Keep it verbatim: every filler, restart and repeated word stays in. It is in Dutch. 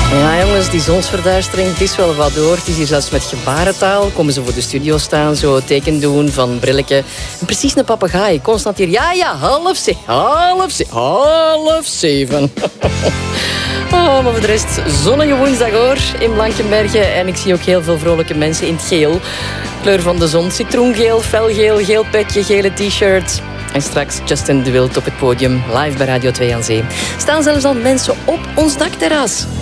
Ja, jongens, die zonsverduistering, het is wel wat door. Het is hier zelfs met gebarentaal. Komen ze voor de studio staan, zo teken doen van brilletje. En precies een papegaai. Constant hier, ja, ja, half zeven, half zeven, half zeven. Oh, maar voor de rest, zonnige woensdag hoor, in Blankenbergen. En ik zie ook heel veel vrolijke mensen in het geel. Kleur van de zon, citroengeel, felgeel, geel petje, gele t-shirt. En straks Justin de Wild op het podium, live bij Radio twee aan Zee. Staan zelfs al mensen op ons dakterras.